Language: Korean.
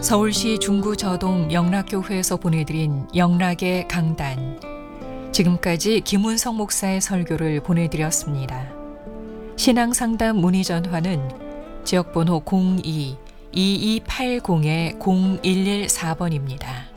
서울시 중구저동 영락교회에서 보내드린 영락의 강단. 지금까지 김운성 목사의 설교를 보내드렸습니다. 신앙상담 문의 전화는 지역번호 02-2280-0114번입니다.